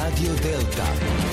Radio Delta.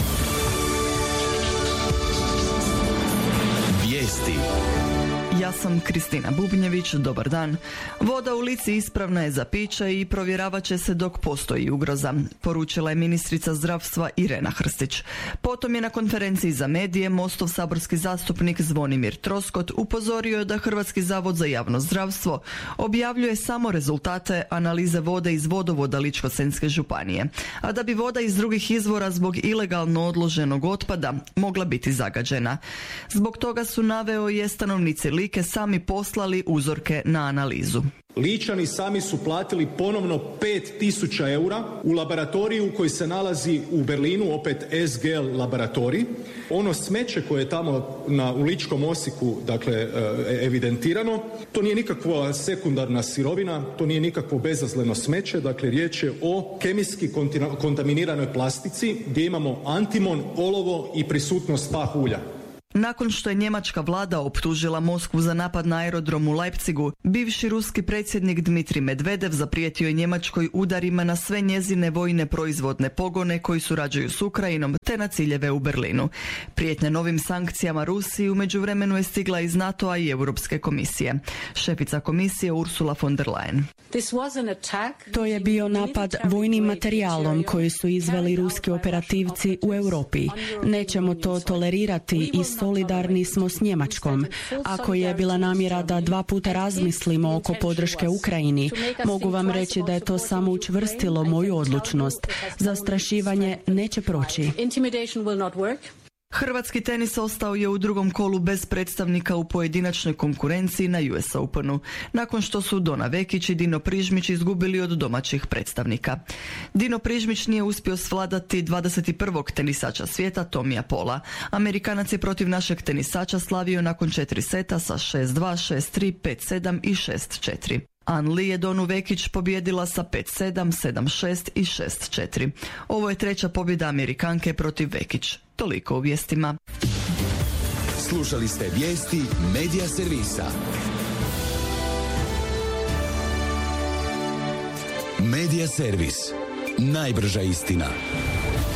Vijesti. Ja sam Kristina Bubnjević, dobar dan. Voda u Lici ispravna je za piće i provjeravat će se dok postoji ugroza, poručila je ministrica zdravstva Irena Hrstić. Potom je na konferenciji za medije Mostov saborski zastupnik Zvonimir Troskot upozorio da Hrvatski zavod za javno zdravstvo objavljuje samo rezultate analize vode iz vodovoda Ličko-senjske županije, a da bi voda iz drugih izvora zbog ilegalno odloženog otpada mogla biti zagađena. Zbog toga su, naveo je, stanovnici Like sami poslali uzorke na analizu. Ličani sami su platili ponovno 5.000 eura u laboratoriju koji se nalazi u Berlinu, opet SGL laboratorij. Ono smeće koje je tamo u Ličkom Osijeku, dakle, evidentirano, to nije nikakva sekundarna sirovina, to nije nikakvo bezazleno smeće, dakle riječ je o kemijski kontaminiranoj plastici gdje imamo antimon, olovo i prisutnost pah ulja. Nakon što je njemačka vlada optužila Moskvu za napad na aerodrom u Leipzigu, bivši ruski predsjednik Dmitrij Medvedev zaprijetio je Njemačkoj udarima na sve njezine vojne proizvodne pogone koji surađuju s Ukrajinom te na ciljeve u Berlinu. Prijetnja novim sankcijama Rusiji u međuvremenu je stigla iz NATO-a i Europske komisije. Šefica komisije Ursula von der Leyen. To je bio napad vojnim materijalom koji su izveli ruski operativci u Europi. Nećemo to tolerirati i solidarni smo s Njemačkom. Ako je bila namjera da 2 puta razmislimo oko podrške Ukrajini, mogu vam reći da je to samo učvrstilo moju odlučnost. Zastrašivanje neće proći. Hrvatski tenis ostao je u drugom kolu bez predstavnika u pojedinačnoj konkurenciji na US Openu, nakon što su Dona Vekić i Dino Prižmić izgubili od domaćih predstavnika. Dino Prižmić nije uspio svladati 21. tenisača svijeta Tomija Pola. Amerikanac je protiv našeg tenisača slavio nakon 4 seta sa 6-2, 6-3, 5-7 i 6-4. An Li je Donu Vekić pobjedila sa 5-7, 7-6 i 6-4. Ovo je treća pobjeda Amerikanke protiv Vekić. Toliko u vijestima. Slušali ste vijesti Medija servisa. Medija servis. Najbrža istina.